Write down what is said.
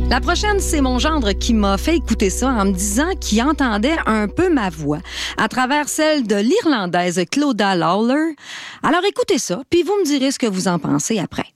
La prochaine, c'est mon gendre qui m'a fait écouter ça en me disant qu'il entendait un peu ma voix à travers celle de l'Irlandaise Clodagh Lawler. Alors écoutez ça, puis vous me direz ce que vous en pensez après.